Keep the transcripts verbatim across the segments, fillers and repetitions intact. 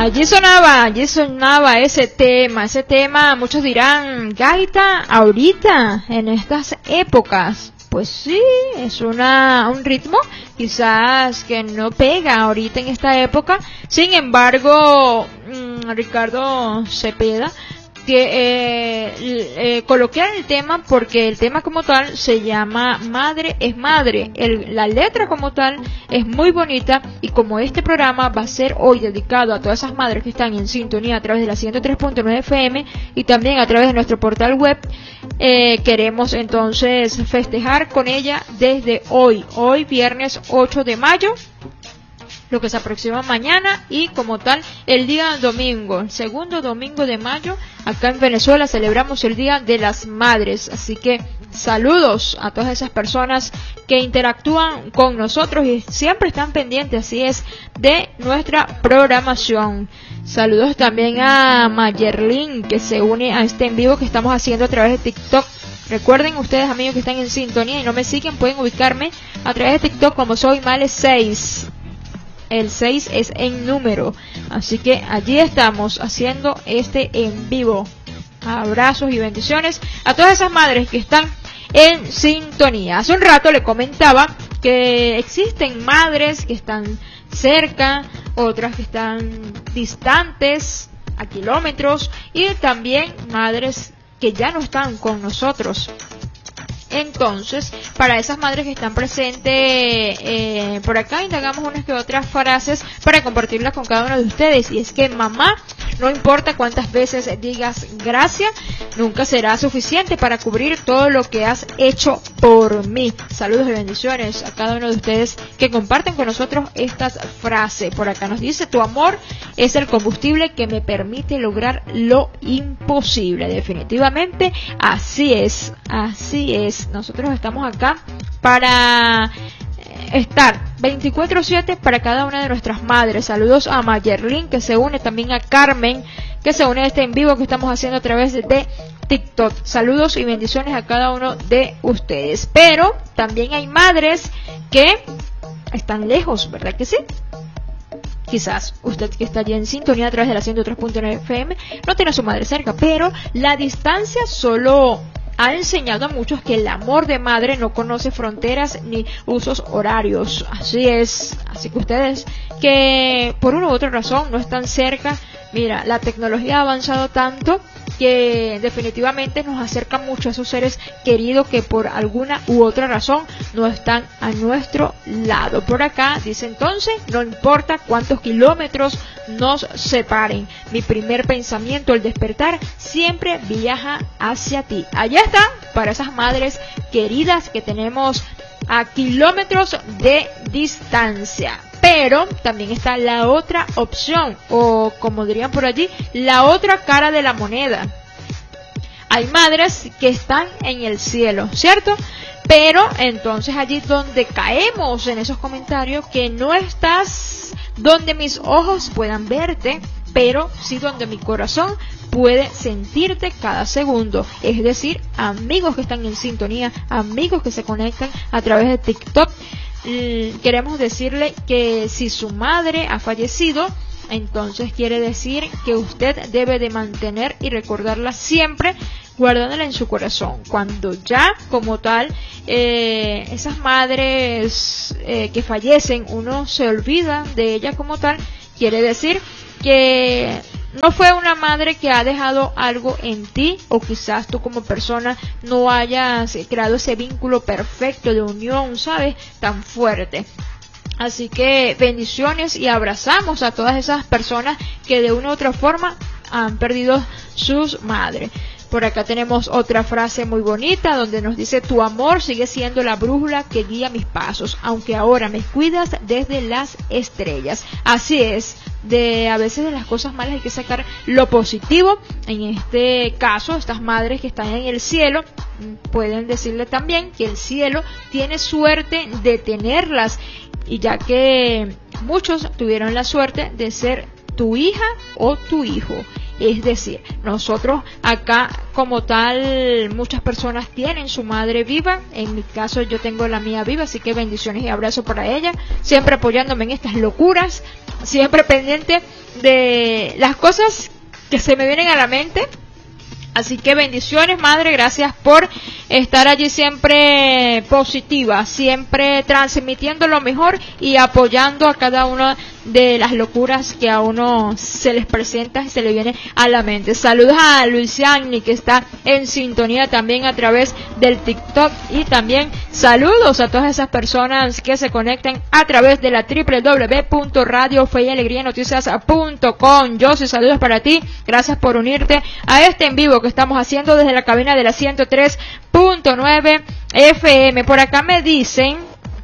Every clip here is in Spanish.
Allí sonaba, allí sonaba ese tema, ese tema, muchos dirán, gaita, ahorita, en estas épocas. Pues sí, es una un ritmo quizás que no pega ahorita en esta época. Sin embargo, mmm, Ricardo Cepeda que eh, eh, coloqué el tema porque el tema como tal se llama Madre es Madre. El, la letra como tal es muy bonita, y como este programa va a ser hoy dedicado a todas esas madres que están en sintonía a través de la ciento tres punto nueve F M y también a través de nuestro portal web, eh, queremos entonces festejar con ella desde hoy, hoy viernes ocho de mayo, lo que se aproxima mañana, y como tal el día domingo, el segundo domingo de mayo, acá en Venezuela celebramos el Día de las Madres. Así que saludos a todas esas personas que interactúan con nosotros y siempre están pendientes, así es, de nuestra programación. Saludos también a Mayerlin, que se une a este en vivo que estamos haciendo a través de TikTok. Recuerden ustedes, amigos que están en sintonía y no me siguen, pueden ubicarme a través de TikTok como Soy Male seis. El seis es en número, así que allí estamos haciendo este en vivo. Abrazos y bendiciones a todas esas madres que están en sintonía. Hace un rato le comentaba que existen madres que están cerca, otras que están distantes a kilómetros, y también madres que ya no están con nosotros. Entonces, para esas madres que están presentes, eh, por acá indagamos unas que otras frases para compartirlas con cada uno de ustedes. Y es que, mamá, no importa cuántas veces digas gracias, nunca será suficiente para cubrir todo lo que has hecho por mí. Saludos y bendiciones a cada uno de ustedes que comparten con nosotros estas frases. Por acá nos dice, tu amor es el combustible que me permite lograr lo imposible. Definitivamente, así es, así es. Nosotros estamos acá para estar veinticuatro siete para cada una de nuestras madres. Saludos a Mayerlin, que se une, también a Carmen, que se une a este en vivo que estamos haciendo a través de TikTok. Saludos y bendiciones a cada uno de ustedes. Pero también hay madres que están lejos, ¿verdad que sí? Quizás usted que está allí en sintonía a través de la ciento tres punto nueve F M no tiene a su madre cerca, pero la distancia solo ha enseñado a muchos que el amor de madre no conoce fronteras ni usos horarios. Así es, así que ustedes que por una u otra razón no están cerca, mira, la tecnología ha avanzado tanto que definitivamente nos acerca mucho a esos seres queridos que por alguna u otra razón no están a nuestro lado. Por acá dice entonces, no importa cuántos kilómetros nos separen, mi primer pensamiento al despertar siempre viaja hacia ti. Allá está, para esas madres queridas que tenemos a kilómetros de distancia. Pero también está la otra opción, o como dirían por allí, la otra cara de la moneda. Hay madres que están en el cielo, ¿cierto? Pero entonces allí donde caemos en esos comentarios, que no estás donde mis ojos puedan verte, pero sí donde mi corazón puede sentirte cada segundo. Es decir, amigos que están en sintonía, amigos que se conectan a través de TikTok, queremos decirle que si su madre ha fallecido, entonces quiere decir que usted debe de mantener y recordarla siempre, guardándola en su corazón. Cuando ya como tal eh, esas madres eh, que fallecen, uno se olvida de ella como tal, quiere decir que no fue una madre que ha dejado algo en ti, o quizás tú como persona no hayas creado ese vínculo perfecto de unión, ¿sabes? Tan fuerte. Así que bendiciones y abrazamos a todas esas personas que de una u otra forma han perdido sus madres. Por acá tenemos otra frase muy bonita donde nos dice, tu amor sigue siendo la brújula que guía mis pasos, aunque ahora me cuidas desde las estrellas. Así es, de a veces de las cosas malas hay que sacar lo positivo. En este caso, estas madres que están en el cielo pueden decirle también que el cielo tiene suerte de tenerlas, y ya que muchos tuvieron la suerte de ser tu hija o tu hijo. Es decir, nosotros acá como tal, muchas personas tienen su madre viva. En mi caso yo tengo la mía viva, así que bendiciones y abrazos para ella, siempre apoyándome en estas locuras, siempre pendiente de las cosas que se me vienen a la mente. Así que bendiciones, madre, gracias por estar allí siempre positiva, siempre transmitiendo lo mejor y apoyando a cada una de las locuras que a uno se les presenta y se le viene a la mente. Saludos a Luisiani, que está en sintonía también a través del TikTok, y también saludos a todas esas personas que se conectan a través de la doble u doble u doble u punto radio fe y alegría noticias punto com. Yo sí, saludos para ti, gracias por unirte a este en vivo que estamos haciendo desde la cabina de la ciento tres punto nueve F M. Por acá me dicen,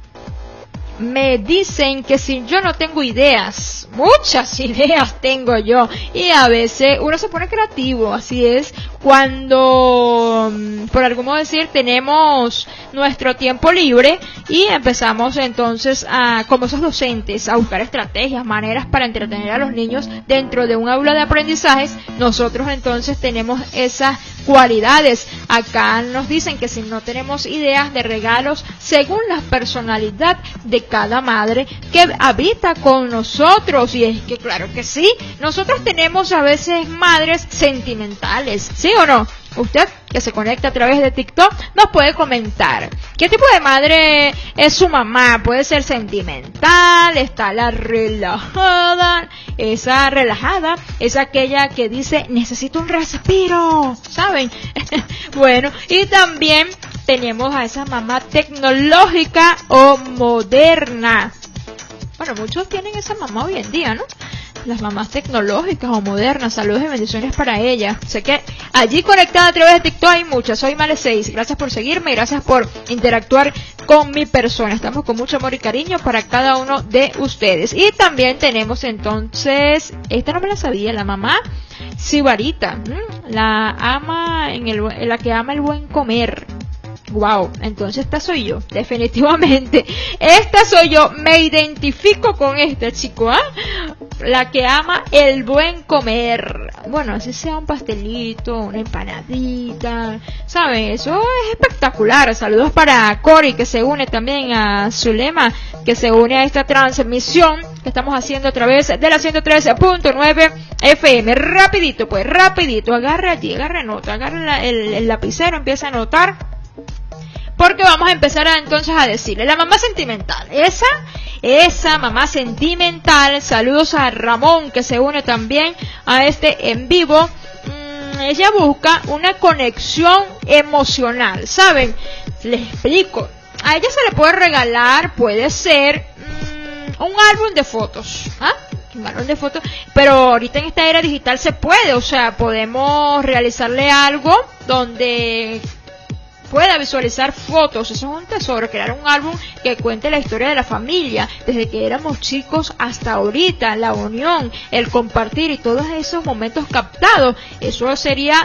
me dicen que si yo no tengo ideas, muchas ideas tengo yo, y a veces uno se pone creativo, así es, cuando, por algún modo decir, tenemos nuestro tiempo libre y empezamos entonces a, como esos docentes, a buscar estrategias, maneras para entretener a los niños dentro de un aula de aprendizajes. Nosotros entonces tenemos esas cualidades. Acá nos dicen que si no tenemos ideas de regalos según la personalidad de cada madre que habita con nosotros, y es que claro que sí, nosotros tenemos a veces madres sentimentales, ¿sí o no? Usted que se conecta a través de TikTok nos puede comentar qué tipo de madre es su mamá. Puede ser sentimental, está la relajada, esa relajada es aquella que dice necesito un respiro, ¿saben? Bueno, y también tenemos a esa mamá tecnológica o moderna. Bueno, muchos tienen esa mamá hoy en día, ¿no? Las mamás tecnológicas o modernas. Saludos y bendiciones para ellas. Sé que allí conectada a través de TikTok hay muchas. Soy Male seis. Gracias por seguirme y gracias por interactuar con mi persona. Estamos con mucho amor y cariño para cada uno de ustedes. Y también tenemos entonces, esta no me la sabía, la mamá sibarita, la ama en el, la que ama el buen comer. Wow, entonces esta soy yo, definitivamente. Esta soy yo, me identifico con esta, chico, ¿ah? La que ama el buen comer. Bueno, así sea un pastelito, una empanadita, ¿saben? Eso es espectacular. Saludos para Cory, que se une también a Zulema, que se une a esta transmisión que estamos haciendo a través de la ciento trece punto nueve F M. Rapidito, pues, rapidito, agarre allí, agarre nota, agarre la, el, el lapicero, empieza a anotar, porque vamos a empezar a, entonces a decirle, la mamá sentimental, esa, esa mamá sentimental. Saludos a Ramón, que se une también a este en vivo. Mm, ella busca una conexión emocional, ¿saben? Les explico. A ella se le puede regalar, puede ser mmm, un álbum de fotos, ¿ah? Un álbum de fotos, pero ahorita en esta era digital se puede, o sea, podemos realizarle algo donde pueda visualizar fotos. Eso es un tesoro, crear un álbum que cuente la historia de la familia, desde que éramos chicos hasta ahorita, la unión, el compartir y todos esos momentos captados. Eso sería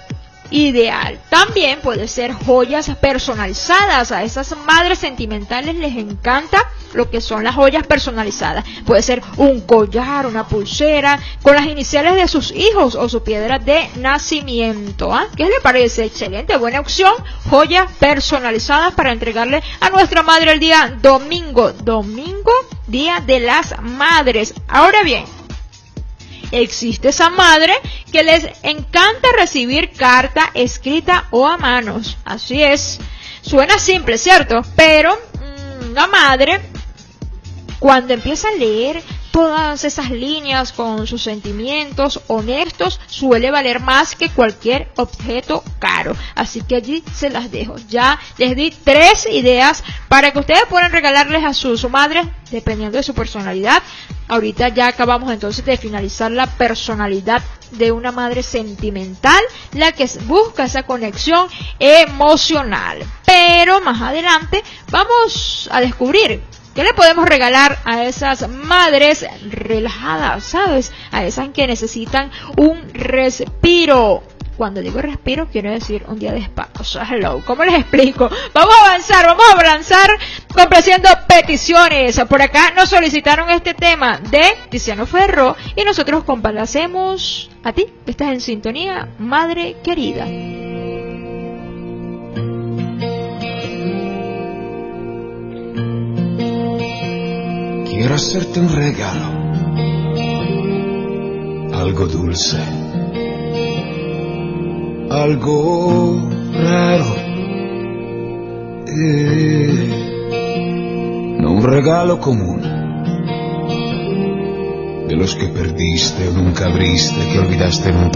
ideal. También puede ser joyas personalizadas. A esas madres sentimentales les encanta lo que son las joyas personalizadas. Puede ser un collar, una pulsera con las iniciales de sus hijos o su piedra de nacimiento. ¿Ah? ¿Qué le parece? Excelente, buena opción. Joyas personalizadas para entregarle a nuestra madre el día domingo. Domingo, Día de las Madres. Ahora bien, existe esa madre que les encanta recibir carta escrita o a manos. Así es. Suena simple, ¿cierto? Pero mmm, una madre, cuando empieza a leer todas esas líneas con sus sentimientos honestos, suele valer más que cualquier objeto caro. Así que allí se las dejo. Ya les di tres ideas para que ustedes puedan regalarles a sus madres, dependiendo de su personalidad. Ahorita ya acabamos entonces de finalizar la personalidad de una madre sentimental, la que busca esa conexión emocional. Pero más adelante vamos a descubrir ¿qué le podemos regalar a esas madres relajadas, sabes? A esas que necesitan un respiro. Cuando digo respiro, quiero decir un día de spa. O sea, hello, ¿cómo les explico? Vamos a avanzar, vamos a avanzar complaciendo peticiones. Por acá nos solicitaron este tema de Tiziano Ferro y nosotros complacemos a ti, que estás en sintonía, madre querida. Quiero hacerte un regalo algo dulce, algo raro, eh, no un regalo común, de los que perdiste o nunca abriste, que olvidaste en un